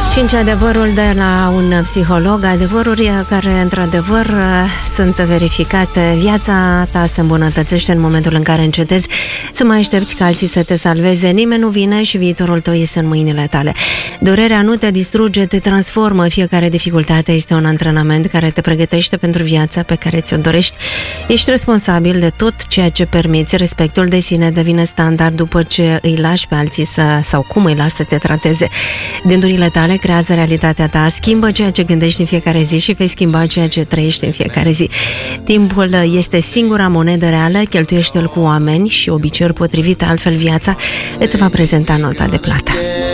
5 adevărul de la un psiholog, adevăruri care într-adevăr sunt verificate. Viața ta se îmbunătățește în momentul în care încetezi să mai aștepți ca alții să te salveze. Nimeni nu vine și viitorul tău este în mâinile tale. Durerea nu te distruge, te transformă. Fiecare dificultate este un antrenament care te pregătește pentru viața pe care ți-o dorești. Ești responsabil de tot ceea ce permiți. Respectul de sine devine standard după ce îi lași pe alții sau cum îi lași să te trateze. Gândurile tale creează realitatea ta, schimbă ceea ce gândești în fiecare zi și vei schimba ceea ce trăiești în fiecare zi. Timpul este singura monedă reală, cheltuiește-l cu oameni și obiceiuri potrivite, altfel viața îți va prezenta nota de plată.